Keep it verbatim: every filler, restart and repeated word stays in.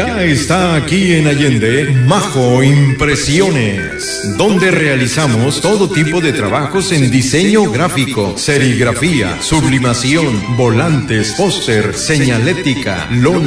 Ya está aquí en Allende Majo Impresiones, donde realizamos todo tipo de trabajos en diseño gráfico, serigrafía, sublimación, volantes, póster, señalética, lona.